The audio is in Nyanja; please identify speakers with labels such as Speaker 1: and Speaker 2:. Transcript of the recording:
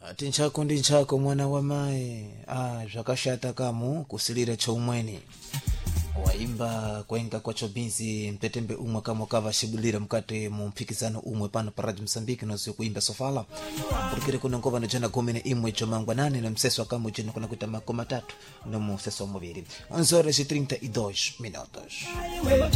Speaker 1: ati nchako ndi nchako mwana wa mayi zvakashata kamu kusilira chomweni waimba kwenga kwacho binzi mpetembe umwe kama kava shibulira mkate mu mpikizano umwe pano pa Radio Msambiki nozo kuimba sofala porque kuna ngova no jana gomene imwe chomangwa nane na mseso akamu jina kuna kuita makoma 3 no mseso mubiri 11:32 minutos.